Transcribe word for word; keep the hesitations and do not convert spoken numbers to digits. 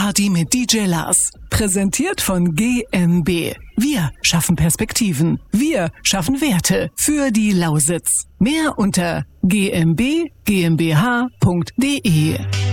Party mit D J Lars. Präsentiert von G M B. Wir schaffen Perspektiven. Wir schaffen Werte für die Lausitz. Mehr unter g m b g m b h punkt d e.